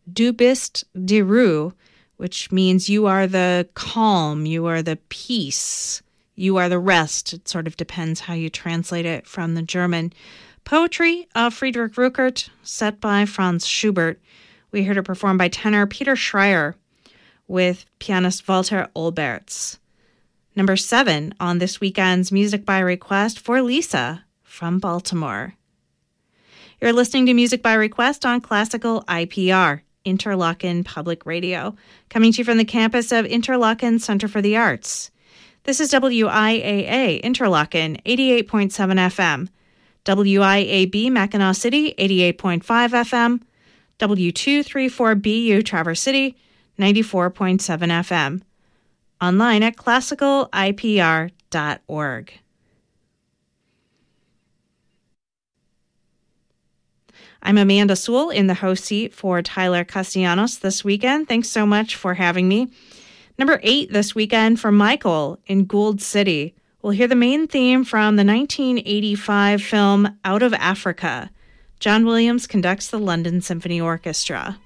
Du bist die Ruhe, which means you are the calm, you are the peace, you are the rest. It sort of depends how you translate it from the German. Poetry of Friedrich Ruckert, set by Franz Schubert. We heard it performed by tenor Peter Schreier with pianist Walter Olberts. Number 7 on this weekend's Music by Request for Lisa from Baltimore. You're listening to Music by Request on Classical IPR, Interlochen Public Radio, coming to you from the campus of Interlochen Center for the Arts. This is WIAA Interlochen 88.7 FM, WIAB Mackinac City 88.5 FM, W234BU Traverse City 94.7 FM. Online at classicalipr.org. I'm Amanda Sewell in the host seat for Tyler Castellanos this weekend. Thanks so much for having me. Number 8 this weekend for Michael in Gould City. We'll hear the main theme from the 1985 film Out of Africa. John Williams conducts the London Symphony Orchestra.